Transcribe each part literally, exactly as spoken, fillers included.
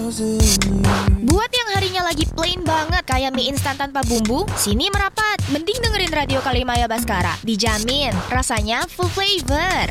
Buat yang harinya lagi plain banget kayak mie instan tanpa bumbu, sini merapat. Mending dengerin Radio Kalimaya Baskara. Dijamin rasanya full flavor.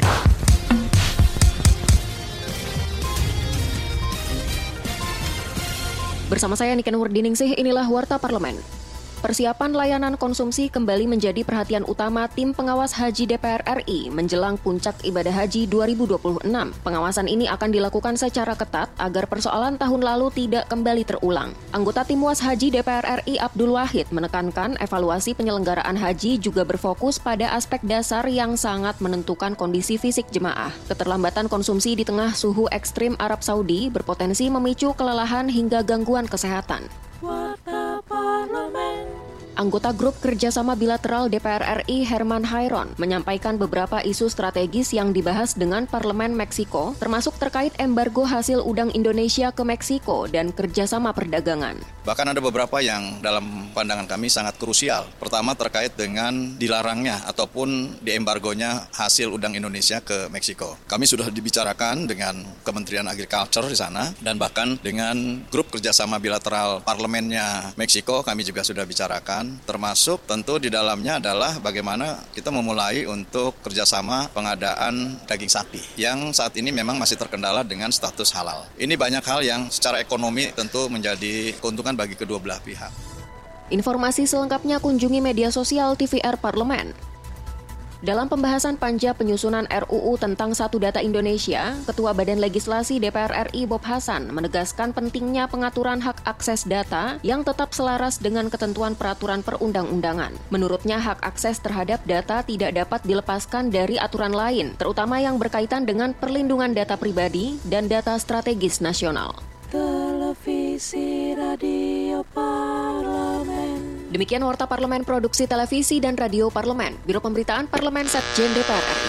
Bersama saya Niken Nurdiningsih, inilah Warta Parlemen. Persiapan layanan konsumsi kembali menjadi perhatian utama tim pengawas haji D P R R I menjelang puncak ibadah haji dua ribu dua puluh enam. Pengawasan ini akan dilakukan secara ketat agar persoalan tahun lalu tidak kembali terulang. Anggota tim was haji D P R R I Abdul Wahid menekankan evaluasi penyelenggaraan haji juga berfokus pada aspek dasar yang sangat menentukan kondisi fisik jemaah. Keterlambatan konsumsi di tengah suhu ekstrim Arab Saudi berpotensi memicu kelelahan hingga gangguan kesehatan. Warta Parlemen. Anggota Grup Kerjasama Bilateral D P R R I Herman Hairon menyampaikan beberapa isu strategis yang dibahas dengan Parlemen Meksiko, termasuk terkait embargo hasil udang Indonesia ke Meksiko dan kerjasama perdagangan. Bahkan ada beberapa yang dalam pandangan kami sangat krusial. Pertama terkait dengan dilarangnya ataupun diembargonya hasil udang Indonesia ke Meksiko. Kami sudah dibicarakan dengan Kementerian Agriculture di sana dan bahkan dengan Grup Kerjasama Bilateral Parlemennya Meksiko kami juga sudah bicarakan. Termasuk tentu di dalamnya adalah bagaimana kita memulai untuk kerjasama pengadaan daging sapi yang saat ini memang masih terkendala dengan status halal. Ini banyak hal yang secara ekonomi tentu menjadi keuntungan bagi kedua belah pihak. Informasi selengkapnya kunjungi media sosial T V R Parlemen. Dalam pembahasan panja penyusunan R U U tentang Satu Data Indonesia, Ketua Badan Legislasi D P R R I Bob Hasan menegaskan pentingnya pengaturan hak akses data yang tetap selaras dengan ketentuan peraturan perundang-undangan. Menurutnya, hak akses terhadap data tidak dapat dilepaskan dari aturan lain, terutama yang berkaitan dengan perlindungan data pribadi dan data strategis nasional. Televisi Radio Parlemen. Demikian Warta Parlemen Produksi Televisi dan Radio Parlemen, Biro Pemberitaan Parlemen Sekjen D P R R I.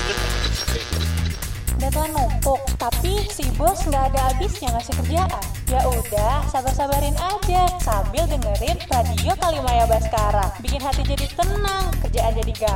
Data numpuk, tapi si bos nggak ada habisnya ngasih kerjaan. Ya udah, sabar-sabarin aja sambil dengerin Radio Kalimaya Baskara. Bikin hati jadi tenang, kerjaan jadi gampang.